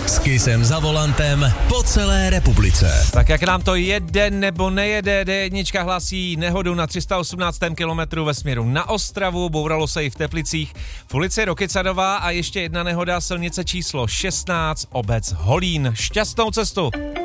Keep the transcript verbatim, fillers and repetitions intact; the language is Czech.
S Kissem za volantem po celé republice. Tak jak nám to jede nebo nejede, D jedna hlásí nehodu na tři sta osmnáctém kilometru ve směru na Ostravu, bouralo se i v Teplicích, v ulici Rokycadová a ještě jedna nehoda, silnice číslo šestnáct, obec Holín. Šťastnou cestu!